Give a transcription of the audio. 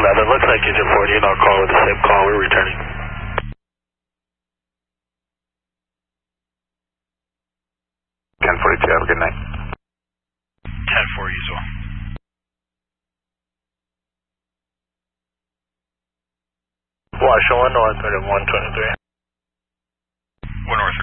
11, looks like Agent 40 and I'll call with the same call, we're returning. 1042, have a good night. 10-4 usual. Washington 1 North, 123. 1 North